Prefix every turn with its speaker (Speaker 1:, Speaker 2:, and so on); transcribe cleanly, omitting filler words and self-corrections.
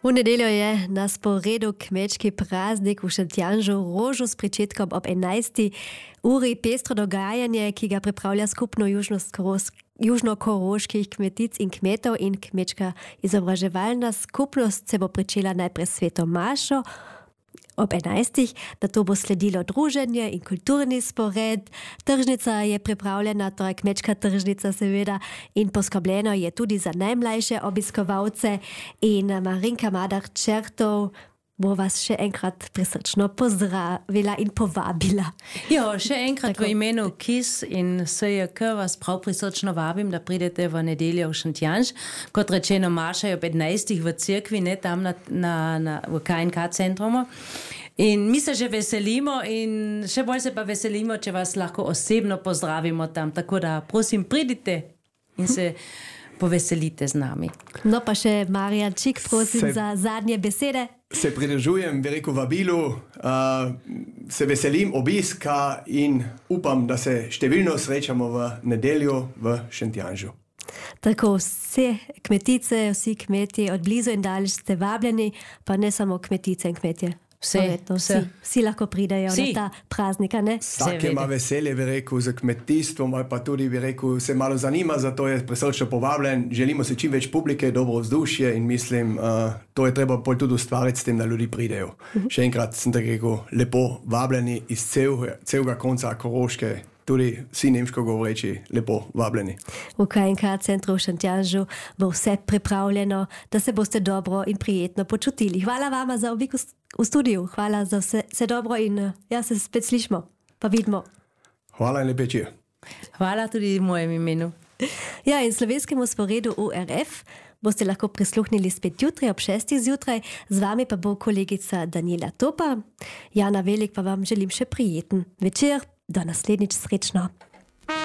Speaker 1: V nedeljo je na sporedu kmečki praznik v Šentjanžu rožu s pričetkom ob 11. uri pestro dogajanje, ki ga pripravlja skupno južnokoroških kmetic in kmetov in kmečka izobraževalna skupnost se bo pričela najprej s sveto mašo ob 11. Na to bo sledilo druženje in kulturni spored. Tržnica je pripravljena, torej kmečka tržnica seveda, in poskrbljeno je tudi za najmlajše obiskovalce. In Marinka Madar-Čertov bo vas še enkrat prisrčno pozdravila in povabila.
Speaker 2: Jo, še enkrat v imenu KIS in SJK vas prav prisrčno vabim, da pridete v nedeljo v Šentjanž. Kot rečeno, maša je ob 15. v cerkvi, ne tam v KNK centrumu. In mi se že veselimo in še bolj se pa veselimo, če vas lahko osebno pozdravimo tam. Tako da prosim, pridite in se poveselite z nami.
Speaker 1: No pa še Marjan Čik, prosim za zadnje besede.
Speaker 3: Se pridružujem veliko vabilu, se veselim obiska in upam, da se številno srečamo v nedeljo v Šentjanžu.
Speaker 1: Tako vse kmetice, vsi kmetje od blizu in daleč ste vabljeni, pa ne samo kmetice in kmetje. Vsi lahko pridajo na ta praznik, ne?
Speaker 3: Vsak ima veselje, bi rekel, za kmetijstvom, ali pa tudi, bi rekel, se malo zanima, zato je prisrčno povabljen. Želimo si čim več publike, dobro vzdušje in mislim, to je treba bolj tudi ustvariti s tem, da ljudi pridejo. Še enkrat sem tako rekel, lepo vabljeni iz celega konca Koroške, tudi vsi nemško govoreči, lepo vabljeni.
Speaker 1: V KNK centru v Šentjanžu bo vse pripravljeno, da se boste dobro in prijetno počutili. Hvala vama za obik v studiu, hvala za vse dobro in ja, se spet slišimo, pa vidimo.
Speaker 3: Hvala in lep večer.
Speaker 2: Hvala tudi v mojem imenu.
Speaker 1: Ja, in slovenskemu sporedu ORF boste lahko prisluhnili spet jutri ob 6. zjutraj, z vami pa bo kolegica Daniela Topa. Jana Velik pa vam želim še prijeten večer. Do naslednjič, srečno.